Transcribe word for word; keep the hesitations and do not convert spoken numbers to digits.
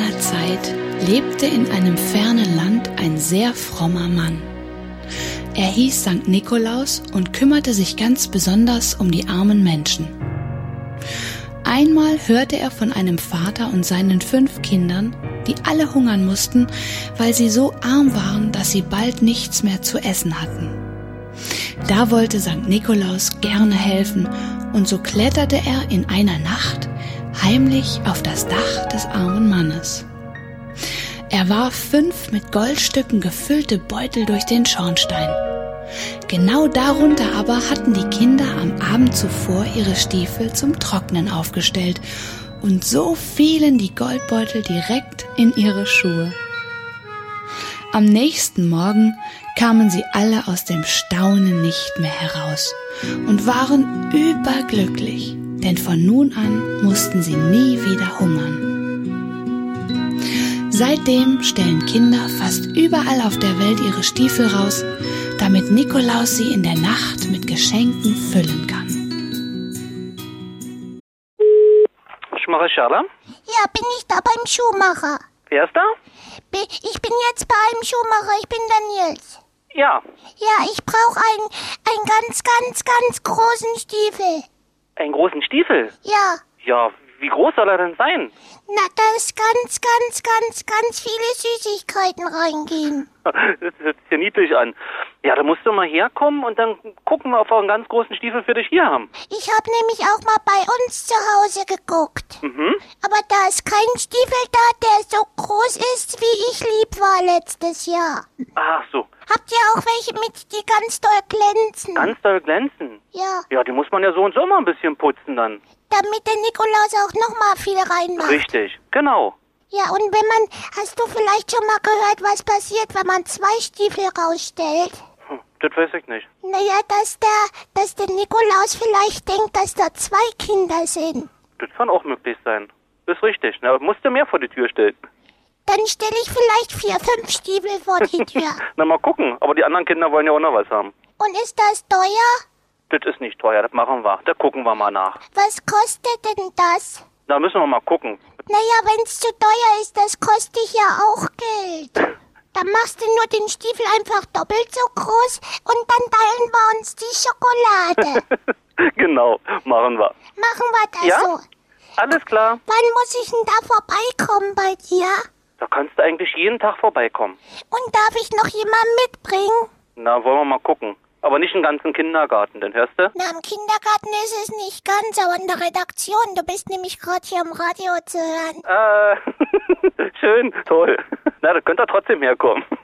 jener Zeit lebte in einem fernen Land ein sehr frommer Mann. Er hieß Sankt Nikolaus und kümmerte sich ganz besonders um die armen Menschen. Einmal hörte er von einem Vater und seinen fünf Kindern, die alle hungern mussten, weil sie so arm waren, dass sie bald nichts mehr zu essen hatten. Da wollte Sankt Nikolaus gerne helfen und so kletterte er in einer Nacht heimlich auf das Dach des armen Mannes. Er warf fünf mit Goldstücken gefüllte Beutel durch den Schornstein. Genau darunter aber hatten die Kinder am Abend zuvor ihre Stiefel zum Trocknen aufgestellt und so fielen die Goldbeutel direkt in ihre Schuhe. Am nächsten Morgen kamen sie alle aus dem Staunen nicht mehr heraus und waren überglücklich, denn von nun an mussten sie nie wieder hungern. Seitdem stellen Kinder fast überall auf der Welt ihre Stiefel raus, damit Nikolaus sie in der Nacht mit Geschenken füllen kann. Schuhmacher? Ja, bin ich da beim Schuhmacher? Wer ist da? Ich bin jetzt bei einem Schuhmacher, ich bin der Nils. Ja. Ja, ich brauche einen, einen ganz, ganz, ganz großen Stiefel. Einen großen Stiefel? Ja. Ja, wie groß soll er denn sein? Na, da ist ganz, ganz, ganz, ganz viele Süßigkeiten reingehen. Das hört sich ja niedlich an. Ja, da musst du mal herkommen und dann gucken wir, ob wir einen ganz großen Stiefel für dich hier haben. Ich habe nämlich auch mal bei uns zu Hause geguckt. Mhm. Aber da ist kein Stiefel da, der so groß ist, wie ich lieb war letztes Jahr. Ach so. Habt ihr auch welche mit, die ganz doll glänzen? Ganz doll glänzen? Ja. Ja, die muss man ja so und so mal ein bisschen putzen dann. Damit der Nikolaus auch noch mal viel reinmacht. Richtig, genau. Ja, und wenn man, hast du vielleicht schon mal gehört, was passiert, wenn man zwei Stiefel rausstellt? Hm, das weiß ich nicht. Naja, dass der, dass der Nikolaus vielleicht denkt, dass da zwei Kinder sind. Das kann auch möglich sein. Ist richtig. Na, musst du mehr vor die Tür stellen. Dann stelle ich vielleicht vier, fünf Stiefel vor die Tür. Na, mal gucken. Aber die anderen Kinder wollen ja auch noch was haben. Und ist das teuer? Das ist nicht teuer, das machen wir. Da gucken wir mal nach. Was kostet denn das? Da müssen wir mal gucken. Naja, wenn es zu teuer ist, das kostet ja auch Geld. Dann machst du nur den Stiefel einfach doppelt so groß und dann teilen wir uns die Schokolade. Genau, machen wir. Machen wir das ja? so. Alles klar. Wann muss ich denn da vorbeikommen bei dir? Da kannst du eigentlich jeden Tag vorbeikommen. Und darf ich noch jemanden mitbringen? Na, wollen wir mal gucken. Aber nicht einen ganzen Kindergarten, denn hörst du? Na, im Kindergarten ist es nicht ganz, aber in der Redaktion. Du bist nämlich gerade hier im Radio zu hören. Äh, schön, toll. Na, da könnt ihr trotzdem herkommen.